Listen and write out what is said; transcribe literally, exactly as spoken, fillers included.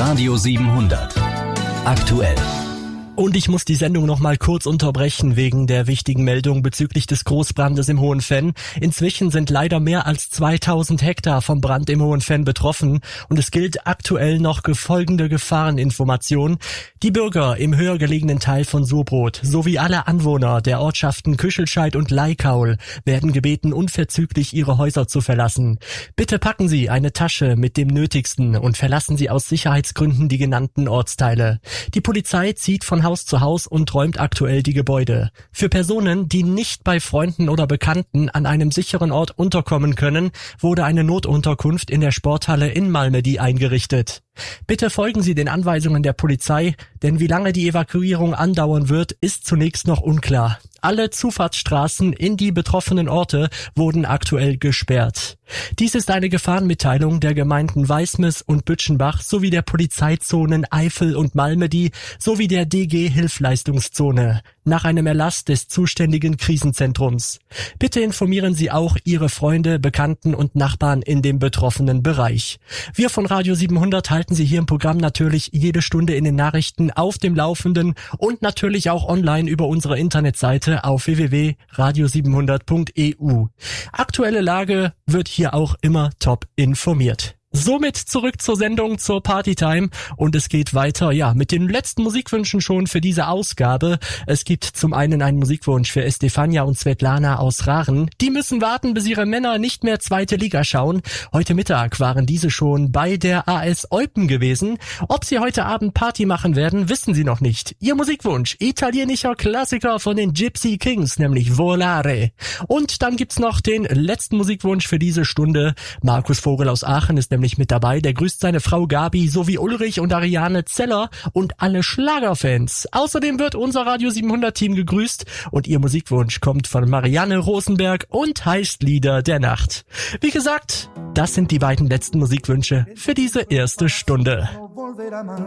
Radio siebenhundert. Aktuell. Und ich muss die Sendung noch mal kurz unterbrechen wegen der wichtigen Meldung bezüglich des Großbrandes im Hohenfenn. Inzwischen sind leider mehr als zweitausend Hektar vom Brand im Hohenfenn betroffen und es gilt aktuell noch folgende Gefahreninformation. Die Bürger im höher gelegenen Teil von Surbrot sowie alle Anwohner der Ortschaften Küchelscheid und Leikaul werden gebeten, unverzüglich ihre Häuser zu verlassen. Bitte packen Sie eine Tasche mit dem Nötigsten und verlassen Sie aus Sicherheitsgründen die genannten Ortsteile. Die Polizei zieht von Haus zu Haus und räumt aktuell die Gebäude. Für Personen, die nicht bei Freunden oder Bekannten an einem sicheren Ort unterkommen können, wurde eine Notunterkunft in der Sporthalle in Malmedy eingerichtet. Bitte folgen Sie den Anweisungen der Polizei, denn wie lange die Evakuierung andauern wird, ist zunächst noch unklar. Alle Zufahrtsstraßen in die betroffenen Orte wurden aktuell gesperrt. Dies ist eine Gefahrenmitteilung der Gemeinden Weißmes und Bütschenbach sowie der Polizeizonen Eifel und Malmedy sowie der D G Hilfleistungszone nach einem Erlass des zuständigen Krisenzentrums. Bitte informieren Sie auch Ihre Freunde, Bekannten und Nachbarn in dem betroffenen Bereich. Wir von Radio siebenhundert halten Sie hier im Programm natürlich jede Stunde in den Nachrichten auf dem Laufenden und natürlich auch online über unsere Internetseite auf w w w punkt radio siebenhundert punkt e u. Aktuelle Lage wird hier auch immer top informiert. Somit zurück zur Sendung, zur Partytime und es geht weiter, ja, mit den letzten Musikwünschen schon für diese Ausgabe. Es gibt zum einen einen Musikwunsch für Estefania und Svetlana aus Rahren. Die müssen warten, bis ihre Männer nicht mehr zweite Liga schauen. Heute Mittag waren diese schon bei der A S Eupen gewesen. Ob sie heute Abend Party machen werden, wissen sie noch nicht. Ihr Musikwunsch, italienischer Klassiker von den Gypsy Kings, nämlich Volare. Und dann gibt's noch den letzten Musikwunsch für diese Stunde. Markus Vogel aus Aachen ist nämlich mit dabei. Der grüßt seine Frau Gabi sowie Ulrich und Ariane Zeller und alle Schlagerfans. Außerdem wird unser Radio siebenhundert Team gegrüßt und ihr Musikwunsch kommt von Marianne Rosenberg und heißt Lieder der Nacht. Wie gesagt, das sind die beiden letzten Musikwünsche für diese erste Stunde.